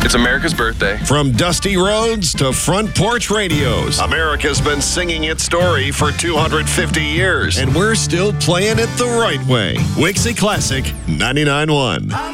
It's America's birthday. From dusty roads to front porch radios, America's been singing its story for 250 years. And we're still playing it the right way. Wixie Classic 99.1.